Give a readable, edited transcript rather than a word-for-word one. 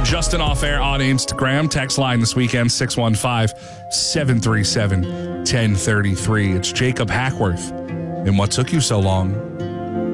Justin Off Air on Instagram. Text line this weekend, 615-737-1033. It's Jacob Hackworth. And what took you so long?